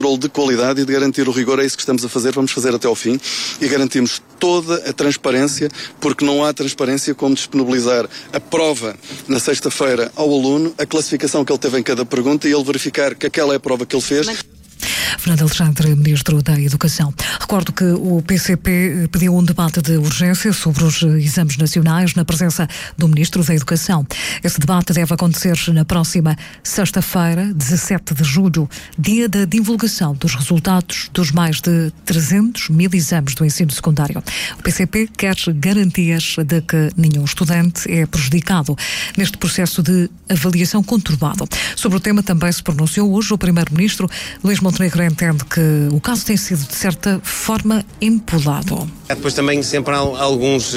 de qualidade e de garantir o rigor. É isso que estamos a fazer, vamos fazer até ao fim e garantimos toda a transparência, porque não há transparência como disponibilizar a prova na sexta-feira ao aluno, a classificação que ele teve em cada pergunta e ele verificar que aquela é a prova que ele fez. Fernando Alexandre, Ministro da Educação. Recordo que o PCP pediu um debate de urgência sobre os exames nacionais na presença do Ministro da Educação. Esse debate deve acontecer na próxima sexta-feira, 17 de julho, dia da divulgação dos resultados dos mais de 300 mil exames do ensino secundário. O PCP quer garantias de que nenhum estudante é prejudicado neste processo de avaliação conturbado. Sobre o tema também se pronunciou hoje o Primeiro-Ministro. Luís Montenegro entende que o caso tem sido, de certa forma, empolado. Depois também sempre há alguns,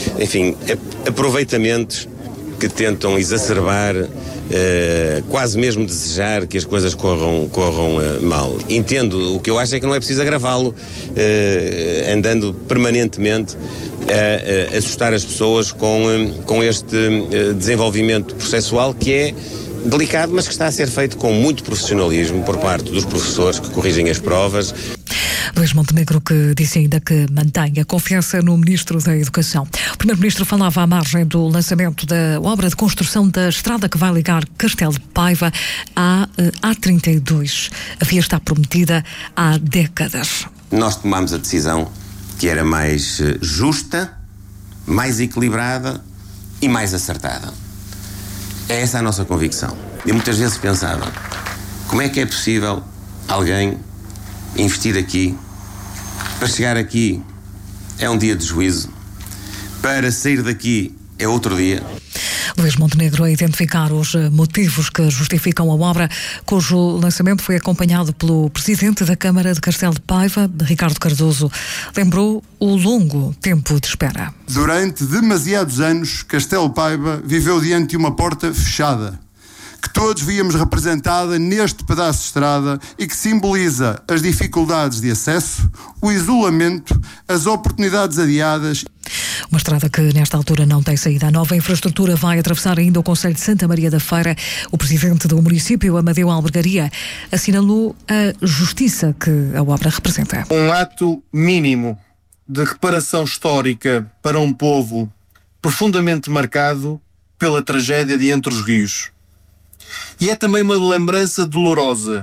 aproveitamentos que tentam exacerbar, quase mesmo desejar que as coisas corram mal. Entendo, o que eu acho é que não é preciso agravá-lo, andando permanentemente a assustar as pessoas com este desenvolvimento processual que é delicado, mas que está a ser feito com muito profissionalismo por parte dos professores que corrigem as provas. Luís Montenegro, que disse ainda que mantém a confiança no Ministro da Educação. O Primeiro-Ministro falava à margem do lançamento da obra de construção da estrada que vai ligar Castelo de Paiva à A32. A via está prometida há décadas. Nós tomámos a decisão que era mais justa, mais equilibrada e mais acertada. É essa a nossa convicção. E muitas vezes pensava, como é que é possível alguém investir aqui, para chegar aqui é um dia de juízo, para sair daqui é outro dia. Luís Montenegro a identificar os motivos que justificam a obra, cujo lançamento foi acompanhado pelo Presidente da Câmara de Castelo de Paiva, Ricardo Cardoso. Lembrou o longo tempo de espera. Durante demasiados anos, Castelo de Paiva viveu diante de uma porta fechada, que todos víamos representada neste pedaço de estrada e que simboliza as dificuldades de acesso, o isolamento, as oportunidades adiadas. Uma estrada que nesta altura não tem saída. A nova infraestrutura vai atravessar ainda o concelho de Santa Maria da Feira. O presidente do município, Amadeu Albergaria, assinalou a justiça que a obra representa. Um ato mínimo de reparação histórica para um povo profundamente marcado pela tragédia de Entre os Rios. E é também uma lembrança dolorosa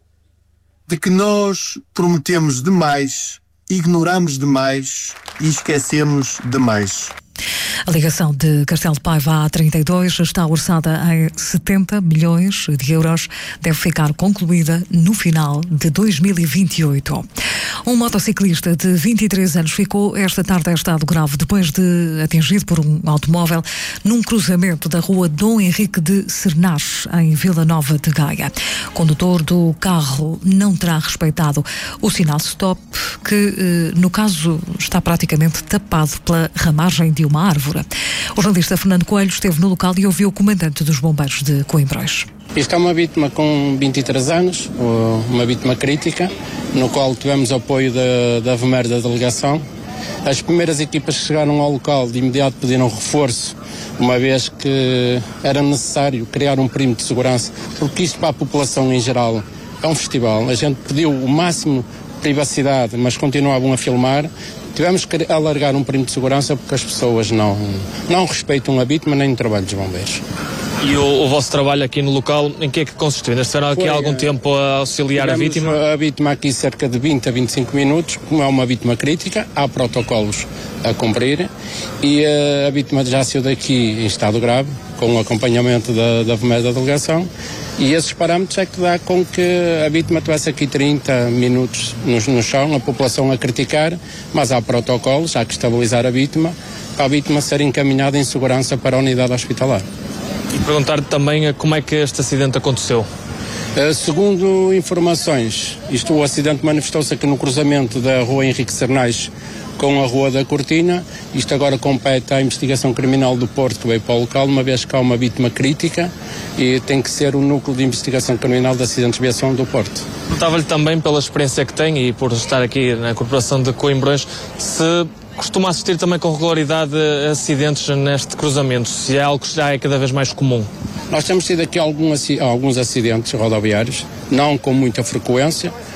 de que nós prometemos demais, ignoramos demais e esquecemos demais. A ligação de Castelo de Paiva à A32 está orçada em 70 milhões de euros. Deve ficar concluída no final de 2028. Um motociclista de 23 anos ficou esta tarde em estado grave depois de atingido por um automóvel num cruzamento da rua Dom Henrique de Sernás, em Vila Nova de Gaia. O condutor do carro não terá respeitado o sinal stop, que no caso está praticamente tapado pela ramagem de uma árvore. O jornalista Fernando Coelho esteve no local e ouviu o comandante dos bombeiros de Coimbrões. Isto é uma vítima com 23 anos, uma vítima crítica, no qual tivemos apoio da VMER da delegação. As primeiras equipas que chegaram ao local de imediato pediram reforço, uma vez que era necessário criar um perímetro de segurança, porque isto para a população em geral é um festival. A gente pediu o máximo de privacidade, mas continuavam a filmar. Tivemos que alargar um perímetro de segurança porque as pessoas não respeitam a vítima nem o trabalho dos bombeiros. E o vosso trabalho aqui no local, em que é que consistiu? Ainda estará aqui há algum tempo a auxiliar a vítima? A vítima aqui cerca de 20 a 25 minutos, como é uma vítima crítica, há protocolos a cumprir e a vítima já saiu daqui em estado grave, com o acompanhamento da VMER da delegação, e esses parâmetros é que dá com que a vítima tivesse aqui 30 minutos no chão, a população a criticar, mas há protocolos, há que estabilizar a vítima, para a vítima ser encaminhada em segurança para a unidade hospitalar. E perguntar-lhe também como é que este acidente aconteceu. Segundo informações, o acidente manifestou-se aqui no cruzamento da rua Henrique Sernais com a rua da Cortina. Isto agora compete à investigação criminal do Porto, que veio para o local, uma vez que há uma vítima crítica e tem que ser o núcleo de investigação criminal de acidentes de viação do Porto. Perguntava-lhe também, pela experiência que tem e por estar aqui na Corporação de Coimbrões, se costuma assistir também com regularidade a acidentes neste cruzamento, se é algo que já é cada vez mais comum. Nós temos tido aqui alguns acidentes rodoviários, não com muita frequência,